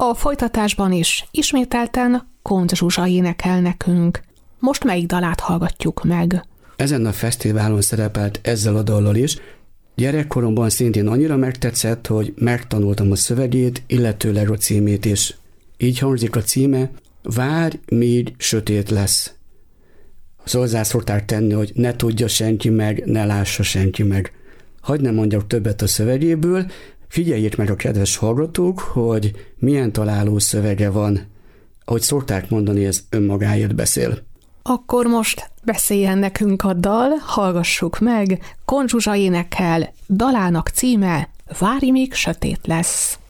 A folytatásban is ismételten Koncz Zsuzsa énekel nekünk. Most melyik dalát hallgatjuk meg? Ezen a fesztiválon szerepelt ezzel a dallal is. Gyerekkoromban szintén annyira megtetszett, hogy megtanultam a szövegét, illetőleg a címét is. Így hangzik a címe: Várj, míg sötét lesz. Hozzá szokták tenni, hogy ne tudja senki meg, ne lássa senki meg. Hadd ne mondjak többet a szövegéből, figyeljék meg a kedves hallgatók, hogy milyen találó szövege van. Ahogy szokták mondani, ez önmagáért beszél. Akkor most beszéljen nekünk a dal, hallgassuk meg. Koncz Zsuzsa énekel, dalának címe Várj, míg sötét lesz.